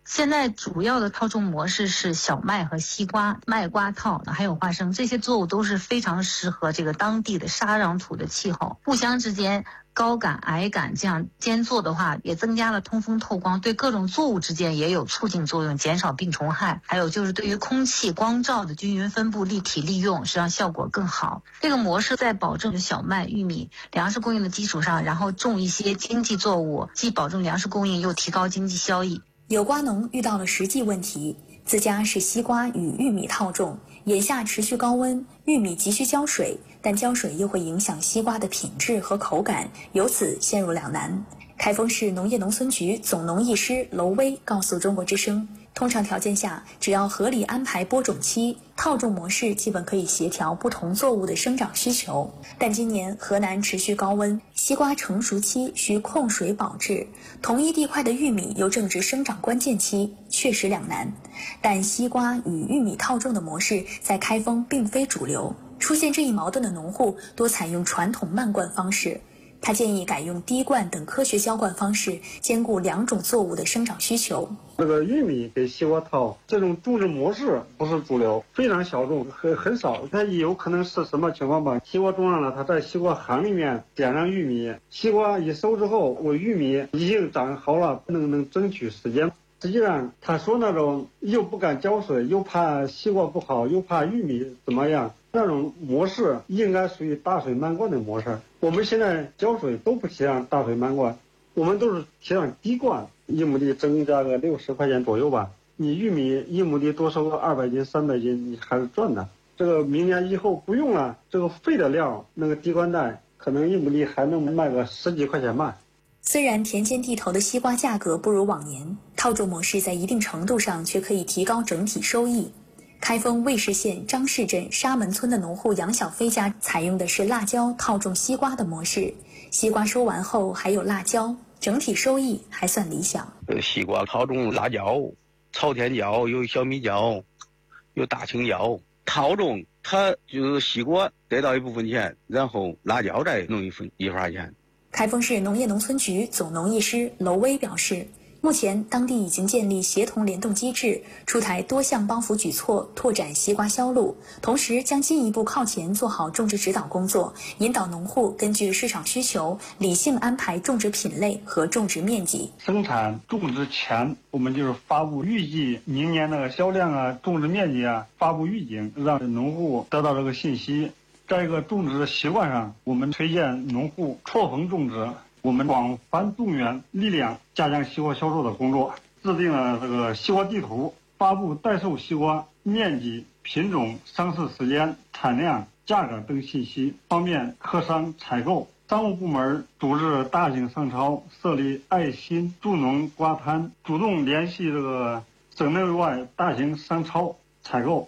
现在主要的套种模式是小麦和西瓜、麦瓜套，还有花生，这些作物都是非常适合这个当地的沙壤土的气候，互相之间高感、矮感，这样间作的话，也增加了通风透光，对各种作物之间也有促进作用，减少病虫害。还有就是对于空气光照的均匀分布、立体利用，实际上效果更好。这个模式在保证小麦、玉米粮食供应的基础上，然后种一些经济作物，既保证粮食供应，又提高经济效益。 有瓜农遇到了实际问题，自家是西瓜与玉米套种，眼下持续高温，玉米急需浇水，但浇水又会影响西瓜的品质和口感，由此陷入两难。开封市农业农村局总农艺师娄威告诉中国之声，通常条件下，只要合理安排播种期，套种模式基本可以协调不同作物的生长需求。但今年河南持续高温，西瓜成熟期需控水保质，同一地块的玉米又正值生长关键期，确实两难。但西瓜与玉米套种的模式在开封并非主流，出现这一矛盾的农户多采用传统慢灌方式。他建议改用滴灌等科学浇灌方式，兼顾两种作物的生长需求。 这个玉米给西瓜套这种种植模式不是主流，非常小众，很少。它有可能是什么情况吧？西瓜种上了，它在西瓜瓤里面点上玉米，西瓜一收之后，我玉米已经长好了，能争取时间。实际上，他说那种又不敢浇水，又怕西瓜不好，又怕玉米怎么样，那种模式应该属于大水漫灌的模式。我们现在浇水都不提倡大水漫灌，我们都是提倡滴灌，一亩地增加个60块钱左右吧。你玉米一亩地多收个200斤、300斤，你还是赚的。这个明年以后不用了，这个废的料那个滴灌袋可能一亩地还能卖个10几块钱吧。 虽然田间地头的西瓜价格不如往年，套种模式在一定程度上却可以提高整体收益。开封尉氏县张氏镇沙门村的农户杨小飞家采用的是辣椒套种西瓜的模式，西瓜收完后还有辣椒，整体收益还算理想。 西瓜套种辣椒、朝天椒，有小米椒，有大青椒。套种它就是西瓜得到一部分钱，然后辣椒再弄一份钱。 开封市农业农村局总农艺师娄威表示，目前当地已经建立协同联动机制，出台多项帮扶举措，拓展西瓜销路，同时将进一步靠前做好种植指导工作，引导农户根据市场需求理性安排种植品类和种植面积。 生产种植前，我们就是发布预计明年的销量啊、种植面积啊，发布预警，让农户得到这个信息。在一个种植的习惯上，我们推荐农户错峰种植，我们广泛动员力量，加强西瓜销售的工作，制定了这个西瓜地图，发布待售西瓜面积、品种、上市时间、产量、价格等信息，方便客商采购。商务部门组织大型商超，设立爱心助农瓜摊，主动联系这个省内外大型商超采购。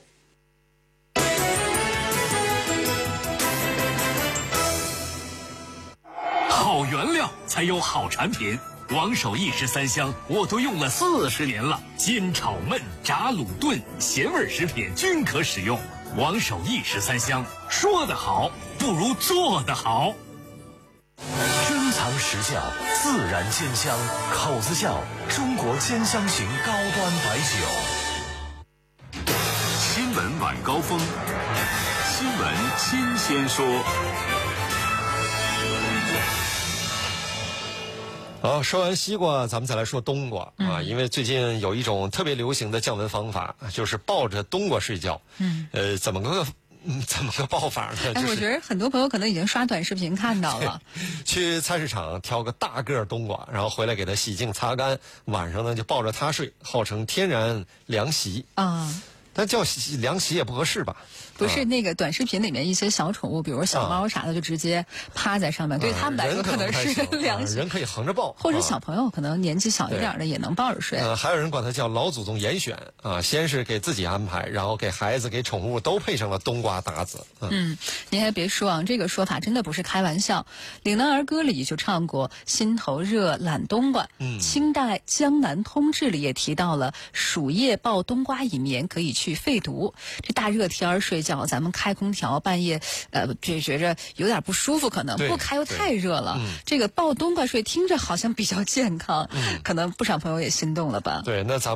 好原料才有好产品，王守义13香我都用了40年了，煎炒焖炸卤炖咸味食品均可使用。王守义13香，说得好不如做得好。 珍藏实窖，自然煎香，口子窖，中国煎香型高端白酒。 新闻晚高峰，新闻新鲜说。 好，说完西瓜，咱们再来说冬瓜啊，因为最近有一种特别流行的降温方法，就是抱着冬瓜睡觉。怎么个抱法呢？ 我觉得很多朋友可能已经刷短视频看到了。 去菜市场挑个大个冬瓜，然后回来给它洗净擦干，晚上呢就抱着它睡，号称天然凉席啊。但叫凉席也不合适吧？ 不是，那个短视频里面一些小宠物，比如小猫啥的，就直接趴在上面，对他们来说可能是凉席。 人可以横着抱， 或者小朋友可能年纪小一点的也能抱着睡。 还有人管它叫老祖宗严选啊，先是给自己安排，然后给孩子、给宠物都配上了冬瓜搭子。 您还别说啊，这个说法真的不是开玩笑。岭南儿歌里就唱过“心头热，懒冬瓜”。清代《江南通志》里也提到了“暑夜抱冬瓜以眠，可以去肺毒”。这大热天睡觉，咱们开空调，半夜就觉着有点不舒服，可能不开又太热了。这个抱冬瓜睡听着好像比较健康，可能不少朋友也心动了吧？ 对，那咱们